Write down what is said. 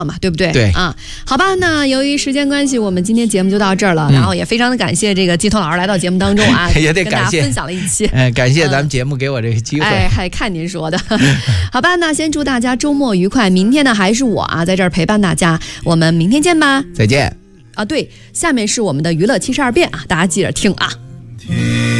嘛，对不对？ 对啊，好吧，那由于时间关系，我们今天节目就到这儿了。然后也非常的感谢这个季彤老师来到节目当中啊， 也得跟大感谢家分享了一期。 感谢咱们节目给我这个机会。 还看您说的。好吧，那先祝大家周末愉快。明天呢还是我啊在这儿陪伴大家，我们明天见吧。 再见。 啊，对，下面是我们的娱乐72变啊，大家记着听啊。